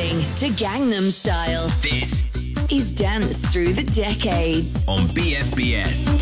listening to Gangnam Style. This is Dance Through the Decades on BFBS.